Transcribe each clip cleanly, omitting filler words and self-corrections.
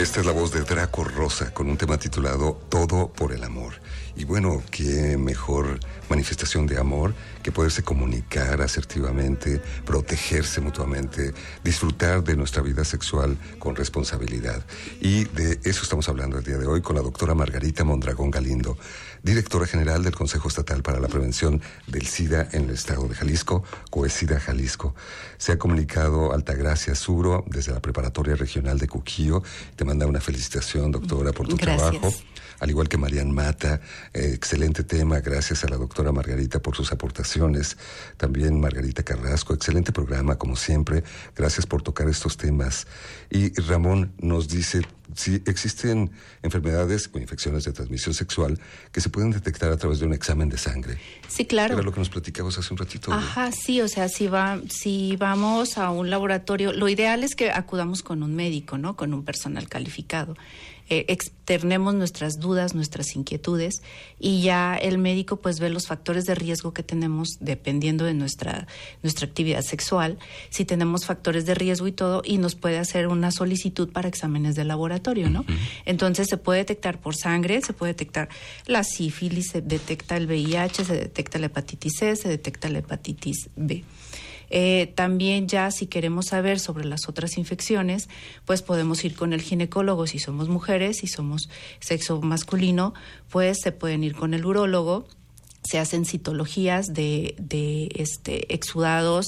Esta es la voz de Draco Rosa con un tema titulado Todo por el amor. Y bueno, qué mejor manifestación de amor que poderse comunicar asertivamente, protegerse mutuamente, disfrutar de nuestra vida sexual con responsabilidad. Y de eso estamos hablando el día de hoy con la doctora Margarita Mondragón Galindo, directora general del Consejo Estatal para la Prevención del SIDA en el estado de Jalisco, COESIDA Jalisco. Se ha comunicado Altagracia Zuro desde la Preparatoria Regional de Cuquío. Te manda una felicitación, doctora, por tu trabajo. Al igual que Marian Mata, excelente tema, gracias a la doctora Margarita por sus aportaciones. También Margarita Carrasco, excelente programa, como siempre, gracias por tocar estos temas. Y Ramón nos dice si existen enfermedades o infecciones de transmisión sexual que se pueden detectar a través de un examen de sangre. Sí, claro. Era lo que nos platicabas hace un ratito. Ajá, sí, o sea, si vamos a un laboratorio, lo ideal es que acudamos con un médico, ¿no? Con un personal calificado. Externemos nuestras dudas, nuestras inquietudes, y ya el médico pues ve los factores de riesgo que tenemos dependiendo de nuestra actividad sexual, si tenemos factores de riesgo y todo, y nos puede hacer una solicitud para exámenes de laboratorio, ¿no? Uh-huh. Entonces se puede detectar por sangre, se puede detectar la sífilis, se detecta el VIH, se detecta la hepatitis C, se detecta la hepatitis B. También ya si queremos saber sobre las otras infecciones, pues podemos ir con el ginecólogo si somos mujeres, si somos sexo masculino, pues se pueden ir con el urólogo. Se hacen citologías de exudados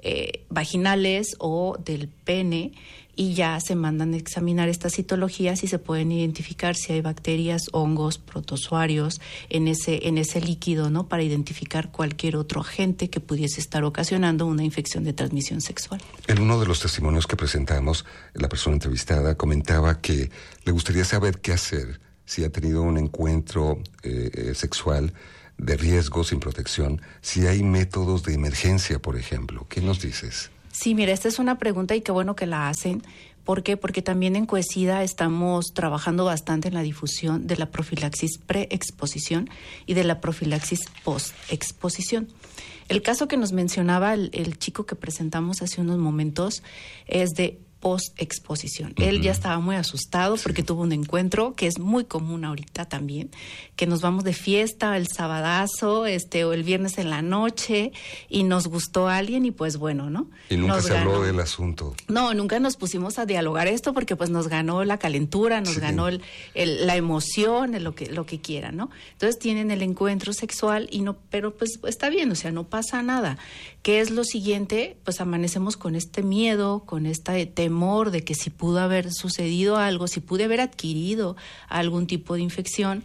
vaginales o del pene, y ya se mandan a examinar estas citologías y se pueden identificar si hay bacterias, hongos, protozoarios en ese líquido, ¿no? Para identificar cualquier otro agente que pudiese estar ocasionando una infección de transmisión sexual. En uno de los testimonios que presentamos, la persona entrevistada comentaba que le gustaría saber qué hacer si ha tenido un encuentro sexual de riesgo sin protección, si hay métodos de emergencia, por ejemplo. ¿Qué nos dices? Sí, mira, esta es una pregunta y qué bueno que la hacen. ¿Por qué? Porque también en COESIDA estamos trabajando bastante en la difusión de la profilaxis pre-exposición y de la profilaxis post-exposición. El caso que nos mencionaba el chico que presentamos hace unos momentos es de post-exposición. Uh-huh. Él ya estaba muy asustado porque tuvo un encuentro que es muy común ahorita también, que nos vamos de fiesta el sabadazo, o el viernes en la noche, y nos gustó a alguien y pues bueno, ¿no? Y nunca se habló del asunto. No, nunca nos pusimos a dialogar esto porque pues nos ganó la calentura, nos ganó la emoción, lo que quieran, ¿no? Entonces tienen el encuentro sexual y no, pero pues está bien, o sea, no pasa nada. ¿Qué es lo siguiente? Pues amanecemos con este miedo, con este temor de que si pudo haber sucedido algo, si pude haber adquirido algún tipo de infección,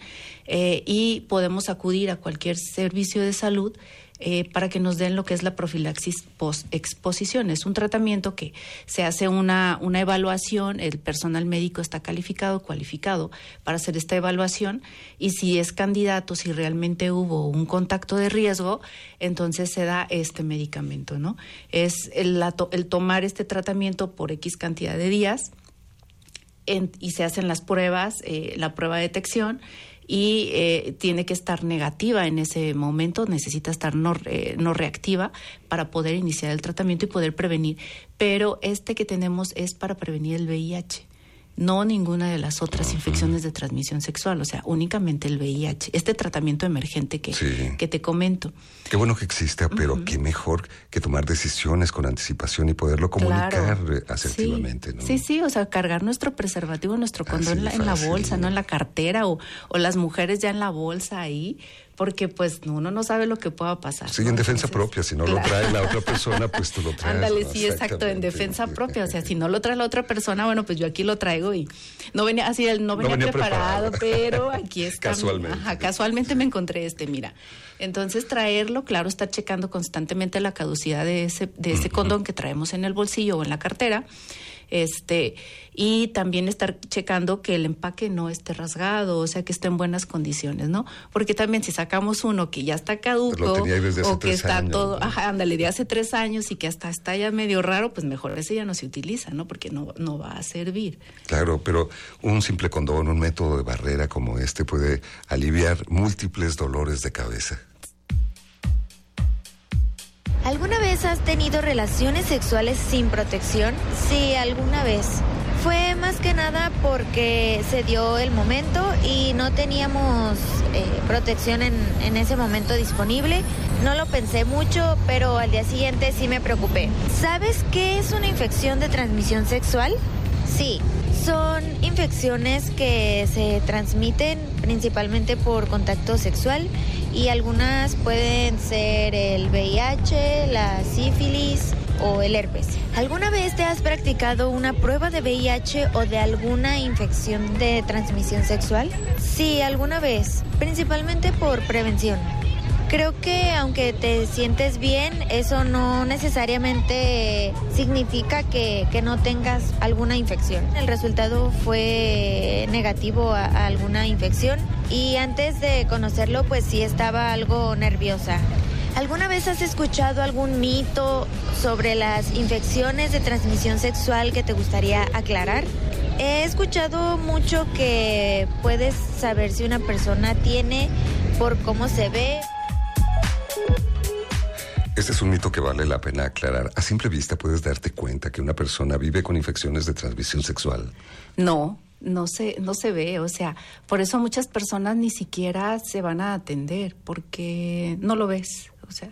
y podemos acudir a cualquier servicio de salud para que nos den lo que es la profilaxis post-exposición. Es un tratamiento que se hace una evaluación, el personal médico está cualificado para hacer esta evaluación, y si es candidato, si realmente hubo un contacto de riesgo, entonces se da este medicamento, ¿no? Es el tomar este tratamiento por X cantidad de días, y se hacen las pruebas, la prueba de detección, y tiene que estar negativa en ese momento, necesita estar no reactiva para poder iniciar el tratamiento y poder prevenir. Pero que tenemos es para prevenir el VIH, no ninguna de las otras infecciones de transmisión sexual, o sea, únicamente el VIH, este tratamiento emergente que te comento. Qué bueno que exista, pero qué mejor que tomar decisiones con anticipación y poderlo comunicar asertivamente, ¿no? Sí, o sea, cargar nuestro preservativo, nuestro condón en la bolsa, no en la cartera, o las mujeres ya en la bolsa ahí, porque pues uno no sabe lo que pueda pasar. Sí, ¿no? En defensa propia, si no lo trae la otra persona, pues tú lo traes. Ándale, ¿no? Sí, exacto, en defensa propia, o sea, si no lo trae la otra persona, bueno, pues yo aquí lo traigo y no venía preparado, pero aquí está. Casualmente me encontré mira. Entonces traerlo, claro, estar checando constantemente la caducidad de ese condón que traemos en el bolsillo o en la cartera, y también estar checando que el empaque no esté rasgado, o sea, que esté en buenas condiciones, ¿no? Porque también si sacamos uno que ya está caduco, o que está años, todo, de hace 3 años y que hasta está ya medio raro, pues mejor ese ya no se utiliza, ¿no? Porque no va a servir. Claro, pero un simple condón, un método de barrera como puede aliviar múltiples dolores de cabeza. ¿Alguna vez has tenido relaciones sexuales sin protección? Sí, alguna vez. Fue más que nada porque se dio el momento y no teníamos protección en ese momento disponible. No lo pensé mucho, pero al día siguiente sí me preocupé. ¿Sabes qué es una infección de transmisión sexual? Sí, son infecciones que se transmiten principalmente por contacto sexual y algunas pueden ser el VIH, la sífilis o el herpes. ¿Alguna vez te has practicado una prueba de VIH o de alguna infección de transmisión sexual? Sí, alguna vez, principalmente por prevención. Creo que aunque te sientes bien, eso no necesariamente significa que no tengas alguna infección. El resultado fue negativo a alguna infección y antes de conocerlo pues sí estaba algo nerviosa. ¿Alguna vez has escuchado algún mito sobre las infecciones de transmisión sexual que te gustaría aclarar? He escuchado mucho que puedes saber si una persona tiene por cómo se ve. Este es un mito que vale la pena aclarar. A simple vista puedes darte cuenta que una persona vive con infecciones de transmisión sexual. No se ve, o sea, por eso muchas personas ni siquiera se van a atender, porque no lo ves, o sea,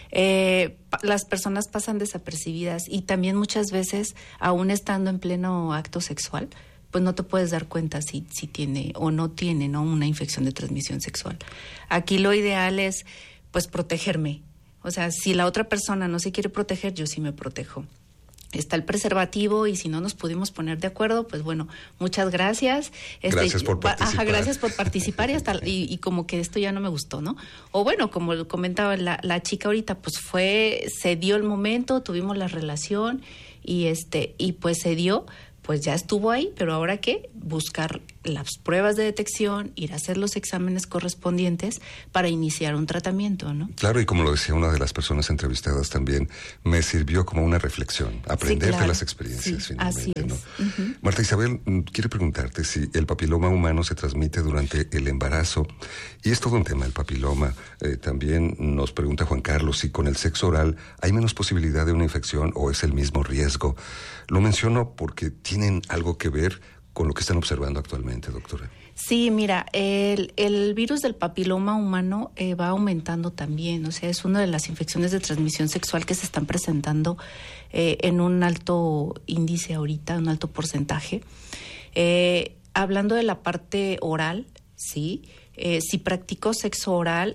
las personas pasan desapercibidas y también muchas veces, aún estando en pleno acto sexual, pues no te puedes dar cuenta si tiene o no tiene, ¿no?, una infección de transmisión sexual. Aquí lo ideal es, pues, protegerme. O sea, si la otra persona no se quiere proteger, yo sí me protejo. Está el preservativo y si no nos pudimos poner de acuerdo, pues bueno, muchas gracias. Gracias por participar. Gracias por participar y como que esto ya no me gustó, ¿no? O bueno, como lo comentaba la chica ahorita, pues se dio el momento, tuvimos la relación y pues se dio, pues ya estuvo ahí, pero ahora ¿qué? Buscar las pruebas de detección, ir a hacer los exámenes correspondientes para iniciar un tratamiento, ¿no? Claro, y como lo decía una de las personas entrevistadas también, me sirvió como una reflexión, aprender sí, claro, de las experiencias, sí, finalmente, así es. ¿no? Uh-huh. Marta Isabel, quiere preguntarte si el papiloma humano se transmite durante el embarazo, y es todo un tema el papiloma. También nos pregunta Juan Carlos si con el sexo oral hay menos posibilidad de una infección o es el mismo riesgo. Lo menciono porque tienen algo que ver con lo que están observando actualmente, doctora. Sí, mira, el virus del papiloma humano va aumentando también, o sea, es una de las infecciones de transmisión sexual que se están presentando en un alto índice ahorita, un alto porcentaje. Hablando de la parte oral, sí, si practico sexo oral,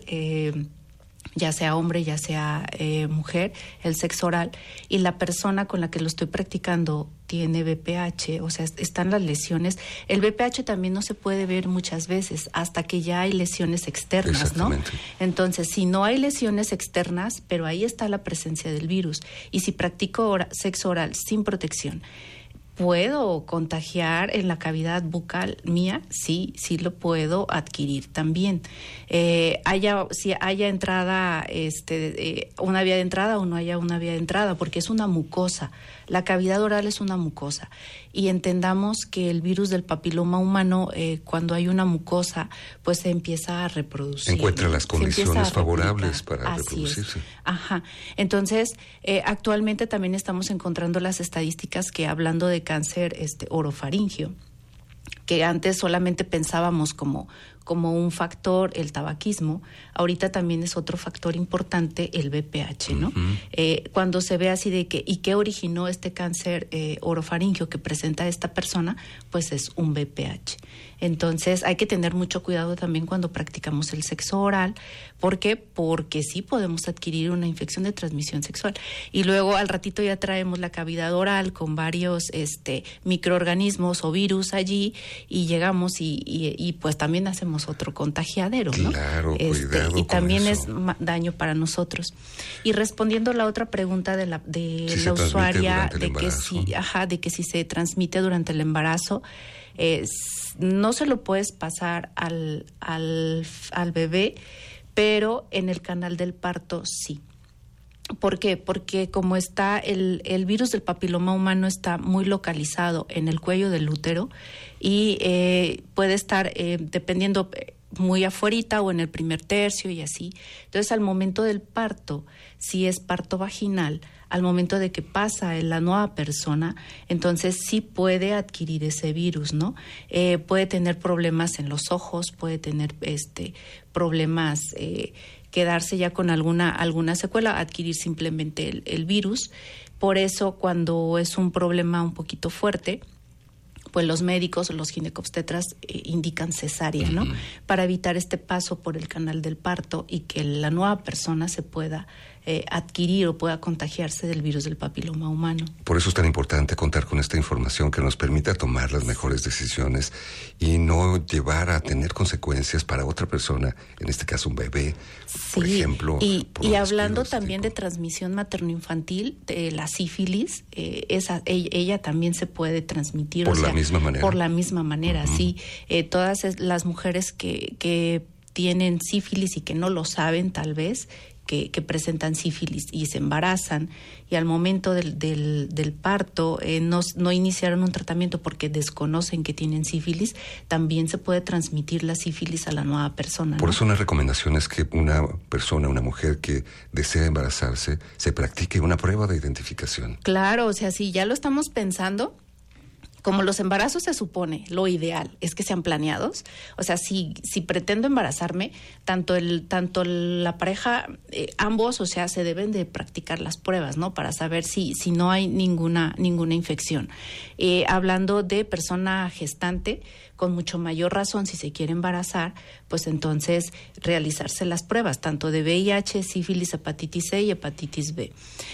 ya sea hombre, ya sea mujer, el sexo oral, y la persona con la que lo estoy practicando tiene VPH, o sea, están las lesiones. El VPH también no se puede ver muchas veces hasta que ya hay lesiones externas, ¿no? Entonces, si no hay lesiones externas, pero ahí está la presencia del virus, y si practico sexo oral sin protección, ¿puedo contagiar en la cavidad bucal mía? Sí lo puedo adquirir también. Si haya entrada, una vía de entrada o no haya una vía de entrada, porque es una mucosa. La cavidad oral es una mucosa. Y entendamos que el virus del papiloma humano, cuando hay una mucosa, pues se empieza a reproducir. Encuentra las condiciones favorables para reproducirse. Ajá. Entonces, actualmente también estamos encontrando las estadísticas que, hablando de cáncer orofaringio, que antes solamente pensábamos como un factor el tabaquismo, ahorita también es otro factor importante el VPH, ¿no? Uh-huh. Cuando se ve así de que, ¿y qué originó este cáncer orofaringio que presenta esta persona? Pues es un VPH. Entonces hay que tener mucho cuidado también cuando practicamos el sexo oral. ¿Por qué? Porque sí podemos adquirir una infección de transmisión sexual. Y luego al ratito ya traemos la cavidad oral con varios microorganismos o virus allí y llegamos y pues también hacemos otro contagiadero, ¿no? Claro, cuidado y también con es daño para nosotros. Y respondiendo a la otra pregunta de la usuaria de que si se transmite durante el embarazo, no se lo puedes pasar al bebé, pero en el canal del parto sí. ¿Por qué? Porque como está el virus del papiloma humano está muy localizado en el cuello del útero y puede estar dependiendo muy afuerita o en el primer tercio y así. Entonces, al momento del parto, si es parto vaginal, al momento de que pasa en la nueva persona, entonces sí puede adquirir ese virus, ¿no? Puede tener problemas en los ojos, puede tener problemas, quedarse ya con alguna secuela, adquirir simplemente el virus. Por eso, cuando es un problema un poquito fuerte, pues los médicos o los ginecobstetras indican cesárea, ¿no? Para evitar este paso por el canal del parto y que la nueva persona se pueda adquirir o pueda contagiarse del virus del papiloma humano. Por eso es tan importante contar con esta información que nos permita tomar las mejores decisiones y no llevar a tener consecuencias para otra persona, en este caso un bebé, por ejemplo. Y hablando también de transmisión materno-infantil, la sífilis, ella también se puede transmitir. ¿Por la misma manera? Por la misma manera, sí. Todas las mujeres que tienen sífilis y que no lo saben tal vez, que presentan sífilis y se embarazan y al momento del parto no iniciaron un tratamiento porque desconocen que tienen sífilis, también se puede transmitir la sífilis a la nueva persona, ¿no? Por eso una recomendación es que una mujer que desea embarazarse, se practique una prueba de identificación. Claro, o sea, si ya lo estamos pensando, como los embarazos se supone, lo ideal es que sean planeados. O sea, si pretendo embarazarme, tanto la pareja, ambos, o sea, se deben de practicar las pruebas, ¿no? Para saber si no hay ninguna infección. Hablando de persona gestante, con mucho mayor razón, si se quiere embarazar, pues entonces realizarse las pruebas, tanto de VIH, sífilis, hepatitis C y hepatitis B.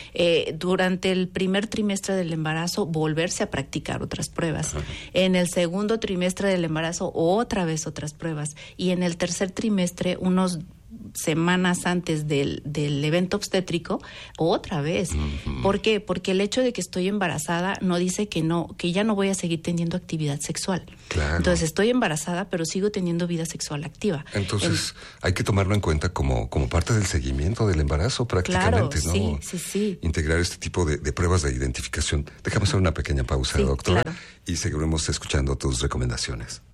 Durante el primer trimestre del embarazo, volverse a practicar otras pruebas. En el segundo trimestre del embarazo, otra vez otras pruebas. Y en el tercer trimestre, unos semanas antes del evento obstétrico, otra vez. ¿Por qué? Porque el hecho de que estoy embarazada no dice que ya no voy a seguir teniendo actividad sexual. Claro. Entonces estoy embarazada, pero sigo teniendo vida sexual activa. Entonces hay que tomarlo en cuenta como parte del seguimiento del embarazo prácticamente, claro, ¿no? Sí. Integrar este tipo de pruebas de identificación. Déjame hacer una pequeña pausa, doctora, claro. Y seguiremos escuchando tus recomendaciones.